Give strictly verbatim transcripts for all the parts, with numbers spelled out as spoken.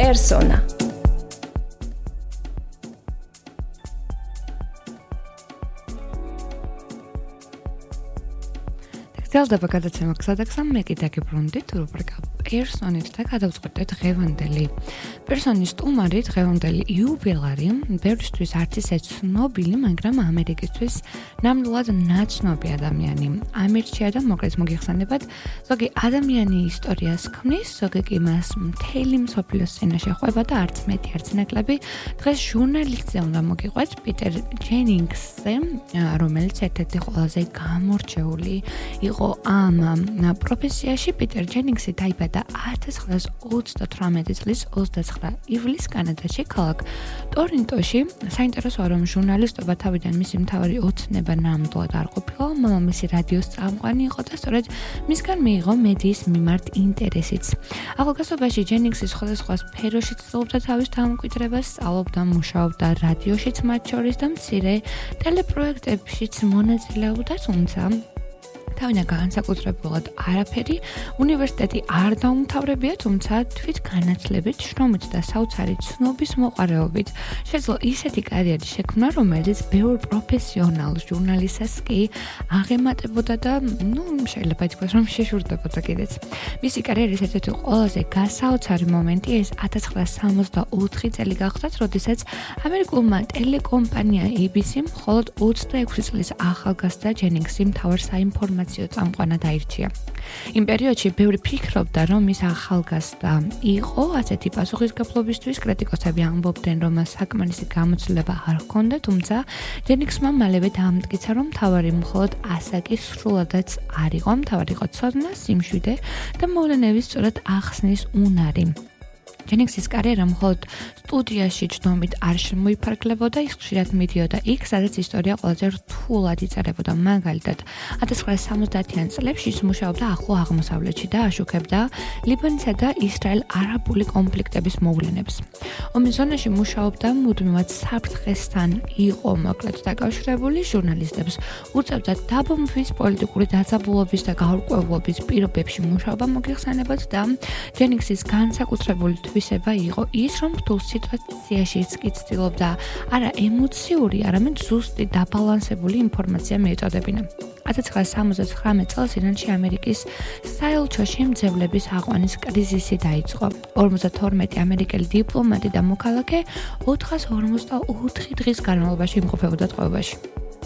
პერსონა. გრძელდება გადაცემა გზადაგზამ, მე კიდე გიბრუნდით რუბრიკა პერსონით და გადავწყვეტეთ დღევანდელი პერსონის სტუმარი, დღევანდელი იუბილარი, ბევრისთვის არც ისე ცნობილი, მაგრამ ამერიკისთვის ნამდვილად ნაცნობი ადამიანი. ამერჩია და მოკლედ მოგიხსენებათ, ზოგი ადამიანი ისტორიას ქმნის, ზოგი კი მას მთელი მსოფლიოს სცენაში ხვება და არც მეტი, არც ნაკლები. დღეს ჟურნალისტზე უნდა მოგიყვეთ პიტერ ჯენინგსზე, რომელიც ერთ-ერთი ყველაზე გამორჩეული იყო ამ პროფესიაში. პიტერ ჯენინგსი დაიბადა ათას ცხრაას ოცდათვრამეტი წლის ოცდაცხრა ივლისს კანადაში, ქალაქ ტორინტოში. საინტერესოა, რომ ჟურნალისტობა თავიდან მისი მთავარი ოცნება ნამდვილად არ ყოფილა. მამამისი რადიოს წამყვანი იყო და სწორედ მისგან მიიღო მედიის მიმართ ინტერესიც. ახალგაზრდობაში ჯენინგსი სხვადასხვა სფეროში ცდილობდა თავის დამკვიდრებას, სწავლობდა, მუშაობდა რადიოშიც მათ შორის და მცირე ტელეპროექტებშიც მონაწილეობდა, თუმცა თავიდან განსაკუთრებულად არაფერი უნივერსიტეტი არ დაუმთავრებია, თუმცა თვით განათლებით, შრომით და საოცარი ცნობის მოყარეობით შეძლო ისეთი კარიერის შექმნა, რომელიც ბევრ პროფესიონალ ჟურნალისტს კი აღემატებოდა და ნუ შეიძლება ითქვას, რომ შეშურდებოდა კიდეც. მისი კარიერის ერთ-ერთი ყველაზე გასაოცარი მომენტი ეს ათას ცხრაას სამოცდაოთხი წელი გახდათ, როდესაც ამერიკულმა ტელეკომპანია эй ბი სი მხოლოდ ოცდაექვსი წლის ახალგაზრდა ჯენინგსი მთავარ საინფორმაციო წამყვანად აირჩია. იმ პერიოდში ბევრი ფიქრობდა, რომ ის ახალგაზრდა იყო, ასეთი პასუხისგებლობისთვის კრიტიკოსები ამბობდნენ, რომ მას საკმარისი გამოცდილება არ ჰქონდა, თუმცა ჯენინგსმა მალევე დაამტკიცა, რომ მთავარი მხოლოდ ასაკი სრულადაც არ იყო, მთავარი იყო ცოდნა, სიმშვიდე და მოვლენების სწორად ახსნის უნარი. ჯენინგსის კარიერა მხოლოდ სტუდიაში ჯდომით არ შემოიფარგლებოდა, ის ხშირად მიდიოდა იქ, სადაც ისტორია ყველაზე რთულად იწერებოდა. მაგალითად, ათას ცხრაას სამოცდაათიან წლებში ის მუშაობდა ახლო აღმოსავლეთში და აშუქებდა ლიბანისა და ისრაელ-არაბული კონფლიქტების მოვლენებს. ომის ზონაში მუშაობდა, მუდმივად საფრთხესთან იყო მოკლედ დაკავშირებული, ჟურნალისტებს უწევდა დაბომბვის, პოლიტიკური დაძაბულობის და გაურკვევლობის პირობებში მუშაობა მოგიხსენებათ და ჯენინგსის განსაკუთრებული თვისება იყო ის, რომ რთულ სიტუაციაშიც კი ცდილობდა არა ემოციური, არამედ ზუსტი დაბალანსებული ინფორმაცია მიეწოდებინა. ათას ცხრაას სამოცდათვრამეტ წელს ირანში ამერიკის საელჩოში მძევლების აყვანის კრიზისი დაიწყო. ორმოცდათორმეტი ამერიკელი დიპლომატი და მოქალაქე ოთხას ორმოცდაოთხი დღის განმავლობაში იმყოფებოდა ტყვეობაში.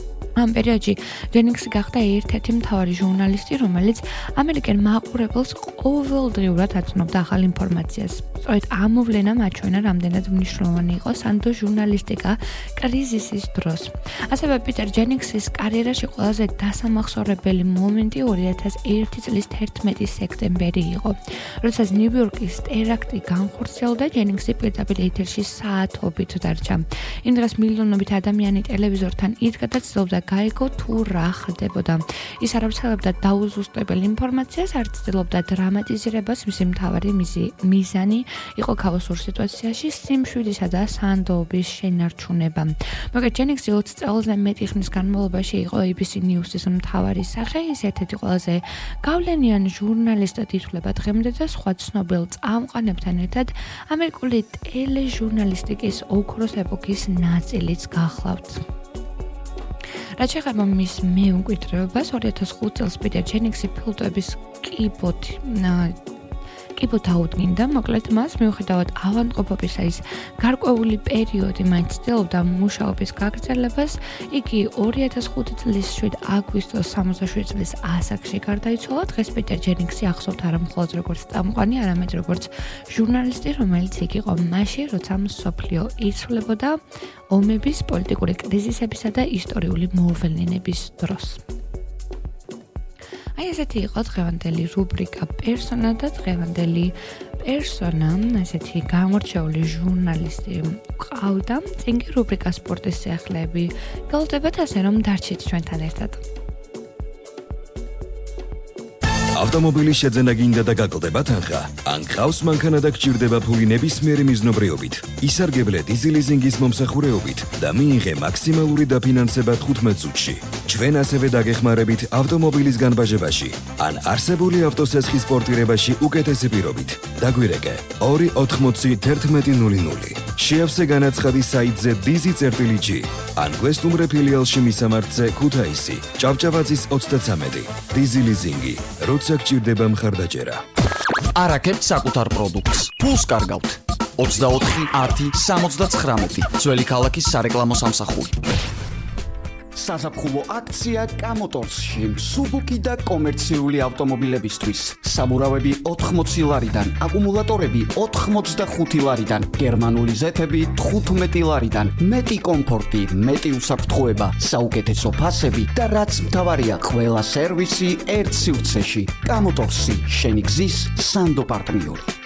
ამ პერიოდში ჯენინგსი გახდა ერთ-ერთი მთავარი ჟურნალისტი, რომელიც ამერიკელ მაყურებელს ყოველდღიურად აცნობდა ახალ ინფორმაციას. სწორედ ამ მოვლენამ აჩვენა, რამდენად მნიშვნელოვანი იყო სანდო ჟურნალისტიკა კრიზისის დროს. ასევე პიტერ ჯენინგსის კარიერაში ყველაზე დასამახსოვრებელი მომენტი ორი ათას ერთი წლის თერთმეტი სექტემბერი იყო, როდესაც ნიუ-იორკის ტერაქტი განხორციელდა. ჯენინგსი პირდაპირ ეთერში საათობით დარჩა. იმ დღეს მილიონობით ადამიანი ტელევიზორთან იდგა და ცდილობდა გაიგო თუ რა ხდებოდა. ის არ ავრცელებდა დაუზუსტებელ ინფორმაციას, არ ცდილობდა დრამატიზირებას, მისი მთავარი მიზანი იყო ქაოსურ სიტუაციაში სიმშვიდისა და სანდოობის შენარჩუნება. მაგრამ ჯენინგსი ოცი წელზე მეტი ხნის განმავლობაში იყო эй ბი სი News-ის მთავარი სახე, ის ერთ-ერთი ყველაზე გავლენიანი ჟურნალისტად ითვლება დღემდე და სხვა ცნობილ წამყვანებთან ერთად ამერიკული ტელეჟურნალისტიკის ოქროს ეპოქის ნაწილიც გახლავთ. რაც შეეხება მის მეუკვირეობას, ორი ათას ხუთი წელს პიტერ ჯენინგსი ფილტვების კიბოთ კიბოთ აუდგინდა, მოკლედ მას მიუხედავად ავადმყოფობისა ის გარკვეული პერიოდი მაინც ცდილობდა მუშაობის გაგრძელებას. იგი ორი ათას ხუთი წლის შვიდ აგვისტოს სამოცდაშვიდი წლის ასაკში გარდაიცვალა. დღეს პიტერ ჯენინგსი ახსოვთ არა მხოლოდ როგორც წამყვანი, არამედ როგორც ჟურნალისტი, რომელიც იქ იყო მაშინ, როცა მსოფლიო იცვლებოდა ომების, პოლიტიკური კრიზისებისა და ისტორიული მოვლენების დროს. აი ესეთი იყო დღევანდელი რუბრიკა პერსონა და დღევანდელი პერსონა, ესეთი გამორჩეული ჟურნალისტი ყავდა. წინ კი რუბრიკა სპორტის სიახლეები გელოდებათ, ასე რომ დარჩით ჩვენთან ერთად. ავტომობილის შეძენა გინდა და გაკლდება თანხა? ან გყავს მანქანა და გჭირდება ფული ნებისმიერი მიზნობრიობით? ისარგებლე დიზი ლიზინგის მომსახურეობით და მიიღე მაქსიმალური დაფინანსება თხუთმეტ წუთში. ჩვენ ასევე დაგეხმარებით ავტომობილის განბაჟებაში ან არსებული ავტოსესხის პორტირებაში უკეთესი პირობით. დაგვირეკე ორი ოთხმოცი თერთმეტი ნული ნული. შეავსე განაცხადი საიტზე დიზი წერტილი ჯი ან გვესტუმრე ფილიალში მისამართზე ქუთაისი, ჭავჭავაძის ოცდაცამეტი. დიზი ლიზინგი, როცა გჭირდება მხარდაჭერა. არაკეთებთ საკუთარ პროდუქტს. ფულს კარგავთ. ოცდაოთხი ათი სამოცდაცხრამეტი. ძველი ქალაქის სარეკლამო სამსახური. საზაფხულო აქცია კამოტორსში. სუბუქი და კომერციული ავტომობილებისთვის. საბურავები ოთხმოცი ლარიდან, აკუმულატორები ოთხმოცდახუთი ლარიდან, გერმანული ზეთები თხუთმეტი ლარიდან, მეტი კომფორტი, მეტი უსაფრთხოება, საუკეთესო ფასები და რაც მთავარია, ყველა სერვისი ერთ სივრცეში. კამოტორსი, შენი გზის სანდო პარტნიორი.